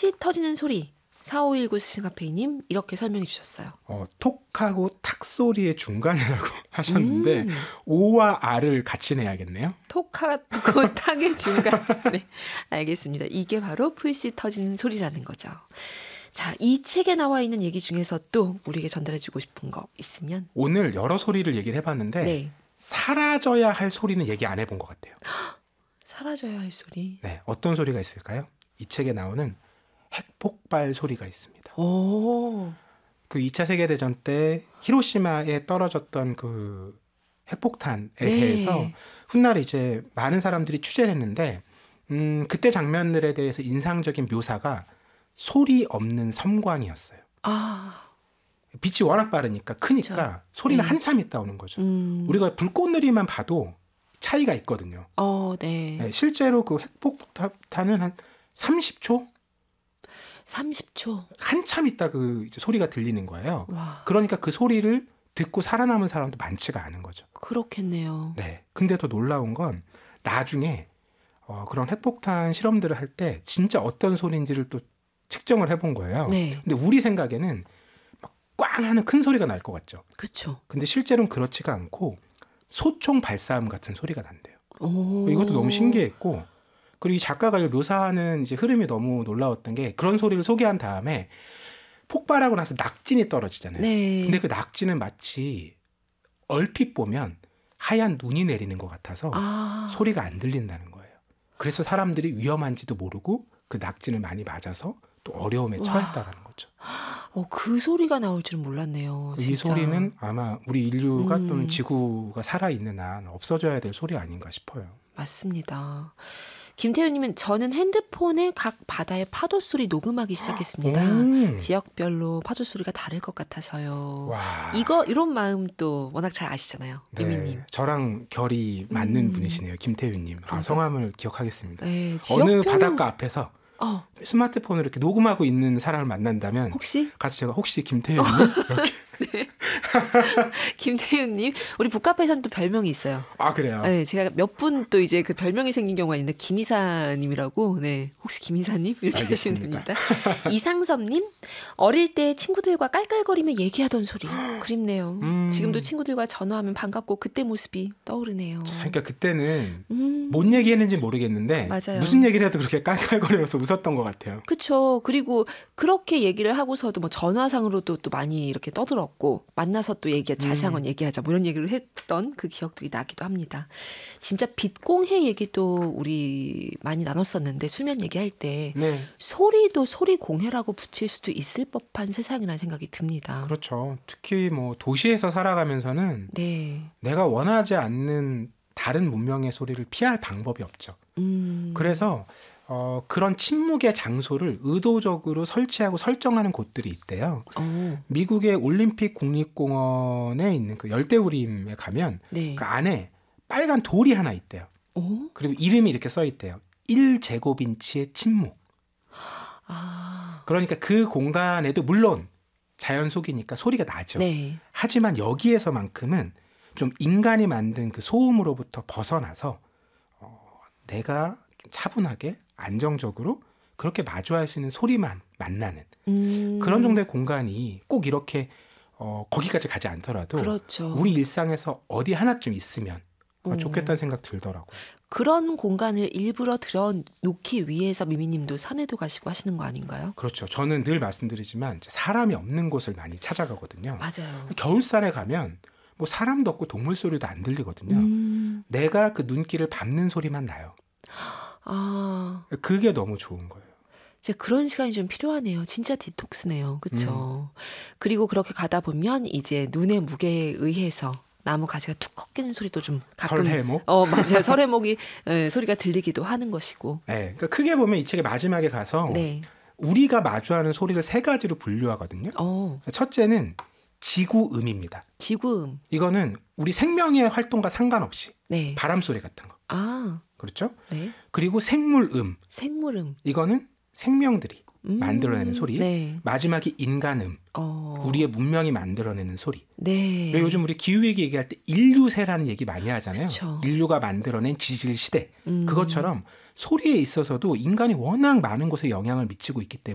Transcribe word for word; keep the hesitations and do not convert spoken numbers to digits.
풀씨 터지는 소리. 사오일구 싱가페이님 이렇게 설명해 주셨어요. 어, 톡하고 탁 소리의 중간이라고 하셨는데 음. 오와 아를 같이 내야겠네요. 톡하고 탁의 중간. 네, 알겠습니다. 이게 바로 풀씨 터지는 소리라는 거죠. 자, 이 책에 나와 있는 얘기 중에서 또 우리에게 전달해주고 싶은 거 있으면? 오늘 여러 소리를 얘기를 해봤는데 네. 사라져야 할 소리는 얘기 안 해본 것 같아요. 사라져야 할 소리. 네, 어떤 소리가 있을까요? 이 책에 나오는 핵폭발 소리가 있습니다. 오. 그 이 차 세계대전 때 히로시마에 떨어졌던 그 핵폭탄에 네. 대해서 훗날 이제 많은 사람들이 취재를 했는데 음, 그때 장면들에 대해서 인상적인 묘사가 소리 없는 섬광이었어요. 아. 빛이 워낙 빠르니까 크니까 그렇죠. 소리는 네. 한참 있다 오는 거죠. 음. 우리가 불꽃놀이만 봐도 차이가 있거든요. 어, 네. 네, 실제로 그 핵폭탄은 한 삼십 초? 삼십 초. 한참 있다 그 이제 소리가 들리는 거예요. 와. 그러니까 그 소리를 듣고 살아남은 사람도 많지가 않은 거죠. 그렇겠네요. 네. 근데 더 놀라운 건 나중에 어, 그런 핵폭탄 실험들을 할 때 진짜 어떤 소리인지를 또 측정을 해본 거예요. 네. 근데 우리 생각에는 막 꽝 하는 큰 소리가 날 것 같죠. 그렇죠. 근데 실제로는 그렇지가 않고 소총 발사음 같은 소리가 난대요. 오. 이것도 너무 신기했고, 그리고 이 작가가 이걸 묘사하는 이제 흐름이 너무 놀라웠던 게 그런 소리를 소개한 다음에 폭발하고 나서 낙진이 떨어지잖아요. 네. 근데 그 낙진은 마치 얼핏 보면 하얀 눈이 내리는 것 같아서 아. 소리가 안 들린다는 거예요. 그래서 사람들이 위험한지도 모르고 그 낙진을 많이 맞아서 또 어려움에 처했다라는 거죠. 어, 그 소리가 나올 줄은 몰랐네요. 이 진짜. 소리는 아마 우리 인류가 음. 또는 지구가 살아있는 한 없어져야 될 소리 아닌가 싶어요. 맞습니다. 김태우님은 저는 핸드폰에 각 바다의 파도 소리 녹음하기 시작했습니다. 음. 지역별로 파도 소리가 다를 것 같아서요. 와. 이거 이런 마음 또 워낙 잘 아시잖아요, 네, 미미님. 저랑 결이 맞는 음. 분이시네요, 김태윤님. 아, 그러니까. 성함을 기억하겠습니다. 네, 어느 지역별로- 바닷가 앞에서 어, 스마트폰으로 이렇게 녹음하고 있는 사람을 만난다면 혹시 가서 제가 혹시 김태윤님 이렇게 김태윤님 우리 북카페에서는 또 별명이 있어요. 아 그래요. 네, 제가 몇 분 또 이제 그 별명이 생긴 경우가 있는데 김이사님이라고. 네, 혹시 김이사님 이렇게 하시면 알겠습니다. 됩니다. 이상섭님 어릴 때 친구들과 깔깔거리며 얘기하던 소리 그립네요. 음. 지금도 친구들과 전화하면 반갑고 그때 모습이 떠오르네요. 그러니까 그때는 음. 뭔 얘기했는지 모르겠는데 맞아요. 무슨 얘기를 해도 그렇게 깔깔거리면서 웃었던 것 같아요. 그렇죠. 그리고 그렇게 얘기를 하고서도 뭐 전화상으로도 또 많이 이렇게 떠들었고 만나서 또 얘기 자세한 건 얘기하자 뭐 이런 얘기를 했던 그 기억들이 나기도 합니다. 진짜 빛공해 얘기도 우리 많이 나눴었는데 수면 얘기할 때 네, 소리도 소리 공해라고 붙일 수도 있을 법한 세상이라는 생각이 듭니다. 그렇죠. 특히 뭐 도시에서 살아가면서는 네. 내가 원하지 않는 다른 문명의 소리를 피할 방법이 없죠. 음. 그래서 어, 그런 침묵의 장소를 의도적으로 설치하고 설정하는 곳들이 있대요. 어. 미국의 올림픽 국립공원에 있는 그 열대우림에 가면 네. 그 안에 빨간 돌이 하나 있대요. 어? 그리고 이름이 이렇게 써 있대요. 일 제곱인치의 침묵. 아. 그러니까 그 공간에도 물론 자연 속이니까 소리가 나죠. 네. 하지만 여기에서만큼은 좀 인간이 만든 그 소음으로부터 벗어나서 어, 내가 좀 차분하게 안정적으로 그렇게 마주할 수 있는 소리만 만나는 음. 그런 정도의 공간이 꼭 이렇게 어, 거기까지 가지 않더라도 그렇죠. 우리 일상에서 어디 하나쯤 있으면 어, 어. 좋겠다는 생각 들더라고요. 그런 공간을 일부러 들어놓기 위해서 미미님도 산에도 가시고 하시는 거 아닌가요? 그렇죠. 저는 늘 말씀드리지만 이제 사람이 없는 곳을 많이 찾아가거든요. 맞아요. 겨울산에 가면 뭐 사람도 없고 동물 소리도 안 들리거든요. 음. 내가 그 눈길을 밟는 소리만 나요. 아, 그게 너무 좋은 거예요. 이제 그런 시간이 좀 필요하네요. 진짜 디톡스네요. 그렇죠. 그리고 그렇게 가다 보면 이제 눈의 무게에 의해서 나무 가지가 툭 꺾이는 소리도 좀 가끔 설해목? 어 맞아요. 설해목이 에, 소리가 들리기도 하는 것이고. 네, 그러니까 크게 보면 이 책의 마지막에 가서 네. 우리가 마주하는 소리를 세 가지로 분류하거든요. 어 첫째는 지구음입니다. 지구음. 이거는 우리 생명의 활동과 상관없이 네. 바람 소리 같은 거. 아, 그렇죠? 네. 그리고 생물음. 생물음. 이거는 생명들이 음, 만들어내는 소리. 네. 마지막이 인간음. 어. 우리의 문명이 만들어내는 소리. 네. 왜 요즘 우리 기후위기 얘기할 때 인류세라는 얘기 많이 하잖아요. 그쵸. 인류가 만들어낸 지질 시대. 음. 그것처럼 소리에 있어서도 인간이 워낙 많은 곳에 영향을 미치고 있기 때문에